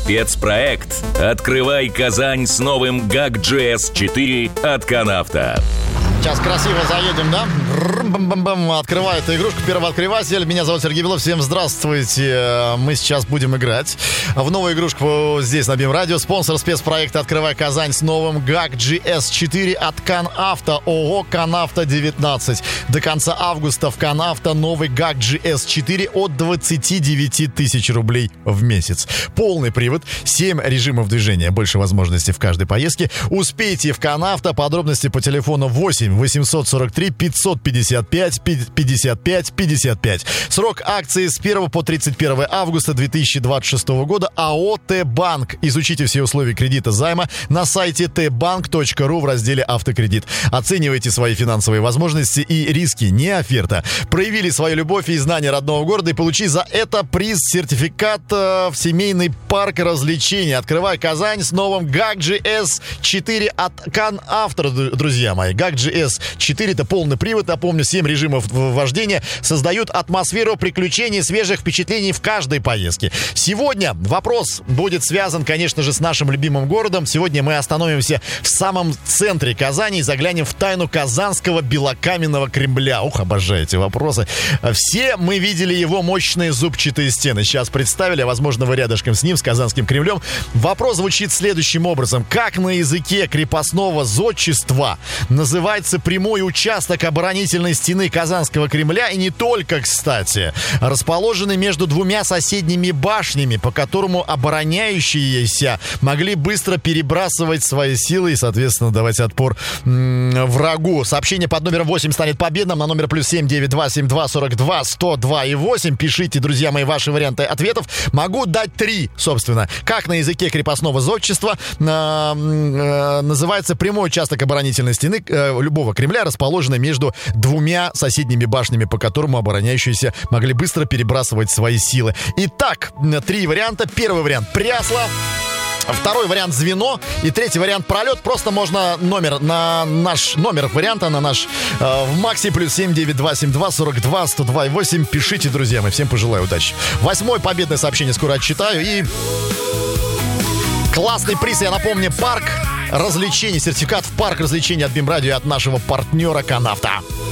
Спецпроект «Открывай Казань с новым GAG.js 4 от Канавто». Сейчас красиво заедем, да? Открывает игрушку. Первый открыватель. Меня зовут Сергей Белов. Всем здравствуйте. Мы сейчас будем играть в новую игрушку здесь на BIM Radio. Спонсор спецпроекта «Открывай Казань» с новым GAG.js 4 от Канавто. ООО «Канавто 19». До конца августа в Канавто новый GAG.js 4 от 29 тысяч рублей в месяц. Полный привод, 7 режимов движения, больше возможностей в каждой поездке. Успейте в Канавто. Подробности по телефону 8 843 555 55 55. Срок акции с 1 по 31 августа 2026 года. АО «Т-Банк». Изучите все условия кредита займа на сайте tbank.ru в разделе «Автокредит». Оценивайте свои финансовые возможности и риски, не оферта. Проявили свою любовь и знание родного города и получи за это приз — сертификат в семейный парк развлечений. Открывай Казань с новым GAG.js 4 от Канавто, друзья мои. GAG.js 4 — это полный привод, напомню, 7 режимов вождения создают атмосферу приключений, свежих впечатлений в каждой поездке. Сегодня вопрос будет связан, конечно же, с нашим любимым городом. Сегодня мы остановимся в самом центре Казани и заглянем в тайну Казанского белокаменного Кремля. Ух, обожаю эти вопросы. Все мы видели его мощные зубчатые стены. Сейчас представили, а возможно, вы рядышком с ним, с Казанским Кремлем. Вопрос звучит следующим образом. Как на языке крепостного зодчества называется прямой участок оборонительной стены Казанского Кремля, и не только, кстати, расположенный между двумя соседними башнями, по которому обороняющиеся могли быстро перебрасывать свои силы и, соответственно, давать отпор врагу. Сообщение под номером 8 станет победным на номер +7 927 242 102 и 8. Пишите, друзья мои, ваши варианты ответов. Могу дать 3, собственно. Как на языке крепостного зодчества называется прямой участок оборонительной стены любого Кремля, расположенный между двумя соседними башнями, по которому обороняющиеся могли быстро перебрасывать свои силы. Итак, 3 варианта. Первый вариант — Прясло. Второй вариант — Звено. И третий вариант — Пролет. Просто можно номер варианта на наш в Макси +7 9272 42 102 и 8. Пишите, друзья мои. Всем пожелаю удачи. 8-е победное сообщение скоро отчитаю. И классный приз, я напомню, парк развлечений. Сертификат в парк развлечений от BIM Radio от нашего партнера Канавто.